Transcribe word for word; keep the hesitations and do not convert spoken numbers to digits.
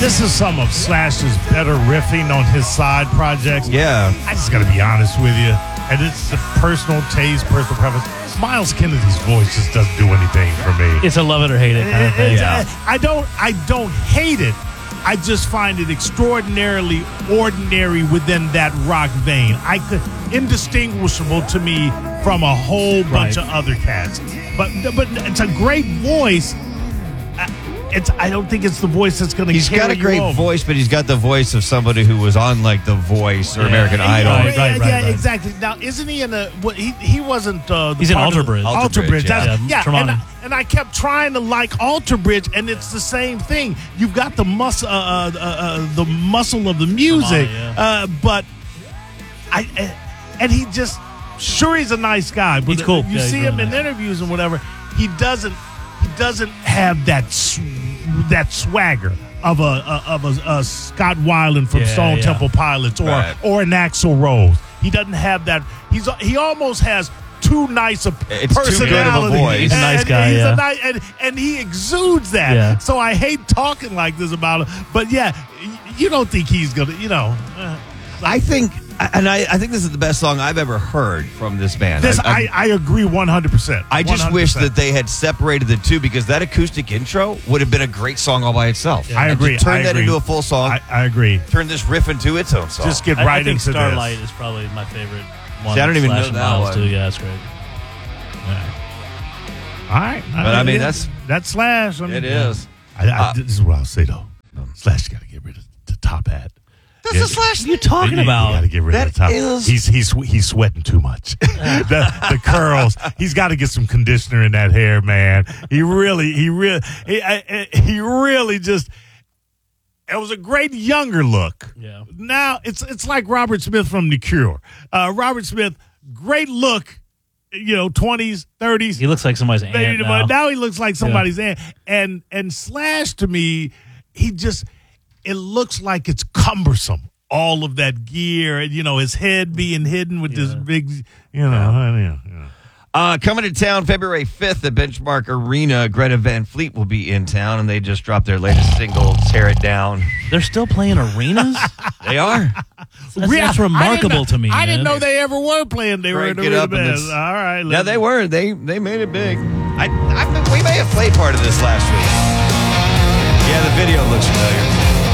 this is some of Slash's better riffing on his side projects. Yeah. I just got to be honest with you. And it's a personal taste, personal preference. Miles Kennedy's voice just doesn't do anything for me. It's a love it or hate it kind of It- thing. it's- Yeah. I don't I don't hate it. I just find it extraordinarily ordinary within that rock vein. I could indistinguishable to me from a whole bunch Right. of other cats. But but it's a great voice. Uh, It's I don't think it's the voice that's going to. He's got a great over. voice, but he's got the voice of somebody who was on like The Voice or Yeah. American Yeah, Idol. Right, yeah, right, right, yeah, right. exactly. Now, isn't he in a? What, he he wasn't. Uh, the He's in part of- Alter Bridge. Alter Alter Bridge, Bridge. yeah. That's, Yeah, yeah. Tremonti. And I, and I kept trying to like Alter Bridge, and it's the same thing. You've got the muscle, uh, uh, uh, uh, the muscle of the music, Tremonti, uh, but I, uh, and he just sure he's a nice guy. But He's cool. You Yeah, see he's him really in nice. interviews and whatever. He doesn't. He doesn't have that sw- that swagger of a, a of a, a Scott Weiland from Yeah, Stone yeah. Temple Pilots or Right. or an Axl Rose. He doesn't have that. He's he almost has too nice a It's too personality. good of a voice. He's a nice And- guy, and he's yeah. a nice, and, and he exudes that. Yeah. So I hate talking like this about him. But yeah, y- you don't think he's gonna, you know. Uh, I think, and I, I think this is the best song I've ever heard from this band. this I, I, I agree one hundred percent. I just wish that they had separated the two because that acoustic intro would have been a great song all by itself. I And agree. To turn I that agree. into a full song, I, I agree. turn this riff into its own song. Just get I, I right think into Starlight this. is probably my favorite one. See, I don't even Slash know and that Miles one. too. Yeah, that's great. All right, But, I mean, that's- that's Slash. I mean, It is. I, I, Uh, this is what I'll say though. Slash got to get rid of the top hat. That's Yeah. a Slash. What are you talking You about? got to get rid That of the top. is- He's he's he's sweating too much. the, the curls. He's got to get some conditioner in that hair, man. He really, he really, he, I, I- he really just. It was a great younger look. Yeah. Now it's it's like Robert Smith from The Cure. Uh, Robert Smith, great look. You know, twenties, thirties. He looks like somebody's aunt But now. now he looks like somebody's aunt. And and Slash to me, he just it looks like it's cumbersome. All of that gear and you know his head being hidden with this Yeah. big, you know, yeah. Yeah, yeah. Uh, coming to town February fifth at Benchmark Arena, Greta Van Fleet will be in town, and they just dropped their latest single, Tear It Down. They're still playing arenas? They are. That's, that's remarkable to me. I didn't man. know they ever were playing. They were in Crank the it up and band. it's- All right, Yeah, let's- they were. They they made it big. I, I we may have played part of this last week. Yeah, the video looks familiar.